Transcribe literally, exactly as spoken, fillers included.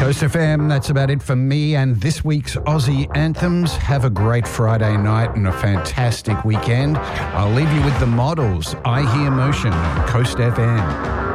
Coast F M, that's about it for me and this week's Aussie Anthems. Have a great Friday night and a fantastic weekend. I'll leave you with The Models, I Hear Motion on Coast F M.